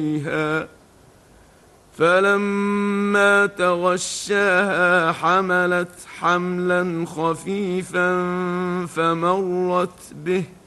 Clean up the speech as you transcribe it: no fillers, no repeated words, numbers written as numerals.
عليها فلما تغشاها حملت حملا خفيفا فمرت به